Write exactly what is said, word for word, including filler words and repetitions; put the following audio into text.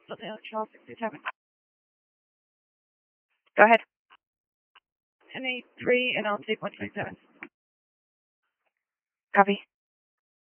Charles sixty-seven. Go ahead. ten eight three and I'll take one twenty-seven. Copy.